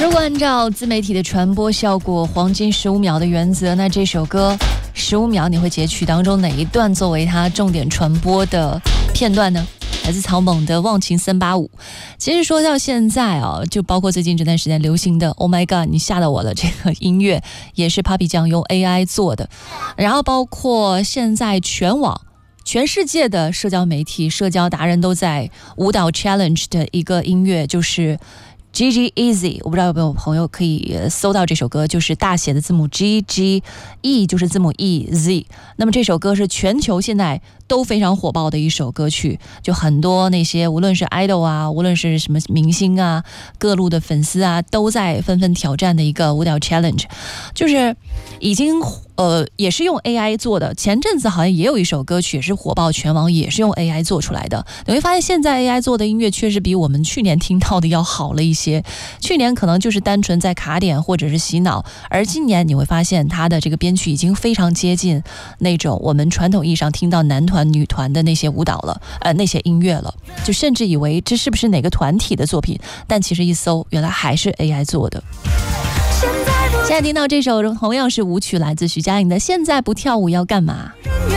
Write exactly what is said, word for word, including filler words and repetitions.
如果按照自媒体的传播效果黄金十五秒的原则，那这首歌十五秒你会截取当中哪一段作为它重点传播的片段呢？来自草蜢的《忘情三八五》。其实说到现在啊，就包括最近这段时间流行的 Oh My God 你吓到我了这个音乐，也是 Papi 酱用 A I 做的。然后包括现在全网全世界的社交媒体社交达人都在舞蹈 challenge 的一个音乐，就是G G Easy， 我不知道有没有朋友可以搜到这首歌，就是大写的字母 G G E 就是字母 E Z。 那么这首歌是全球现在都非常火爆的一首歌曲，就很多那些无论是 idol 啊，无论是什么明星啊，各路的粉丝啊，都在纷纷挑战的一个舞蹈 challenge， 就是已经呃也是用 A I 做的。前阵子好像也有一首歌曲也是火爆全网，也是用 A I 做出来的。你会发现现在 A I 做的音乐确实比我们去年听到的要好了一些。去年可能就是单纯在卡点或者是洗脑，而今年你会发现它的这个编曲已经非常接近那种我们传统意义上听到男团女团的那些舞蹈了，呃那些音乐了，就甚至以为这是不是哪个团体的作品，但其实一搜原来还是 A I 做的。现在听到这首同样是舞曲，来自徐佳莹的《现在不跳舞要干嘛》。